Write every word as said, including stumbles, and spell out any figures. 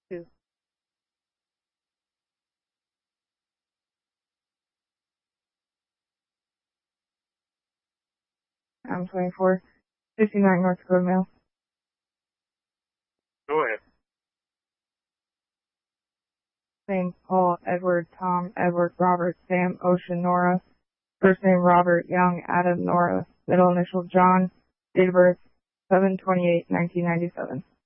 two. I'm twenty-four, fifty-nine North Dakota Mail. Go ahead. Name Paul, Edward, Tom, Edward, Robert, Sam, Ocean, Nora. First name Robert, Young, Adam, Nora. Middle initial John. Date of birth seven twenty-eight nineteen ninety-seven.